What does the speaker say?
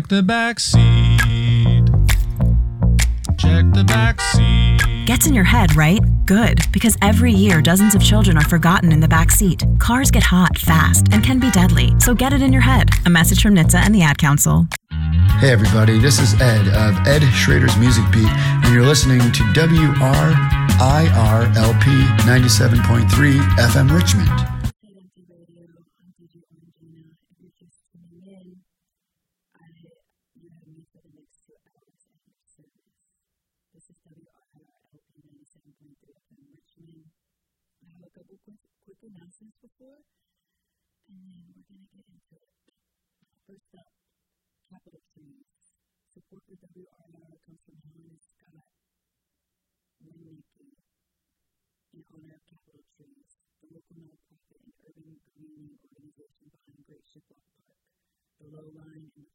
Check the back seat. Check the back seat. Gets in your head, right? Good, because every year dozens of children are forgotten in the back seat. Cars get hot fast and can be deadly, so get it in your head. A message from NHTSA and the Ad Council. Hey everybody, this is Ed of Ed Schrader's Music Beat, and you're listening to WRIRLP 97.3 FM Richmond. Announcements before, and then we're going to get into it. First up, Capital Trees. Support for WRIR comes from Helen and Scott Winnicki in honor of Capital Trees, the local nonprofit and urban greening organization behind Great Shiprock Park, the Low Line, and the